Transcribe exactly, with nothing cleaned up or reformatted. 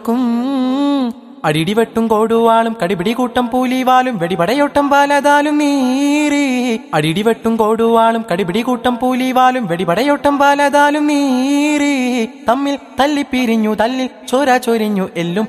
അടിടി വെട്ടും കോടുവാളും കടിപിടി കൂട്ടം പൂലിവാലും വെടിപടയോട്ടം പാലതാലും നീറി അടിടി വെട്ടും കോടുവാളും കടിപിടി കൂട്ടം പൂലിവാലും വെടിപടയോട്ടം പാലതാലും നീറി തമ്മിൽ തല്ലിപ്പിരിഞ്ഞു തല്ലിൽ ചോര ചൊരിഞ്ഞു എല്ലും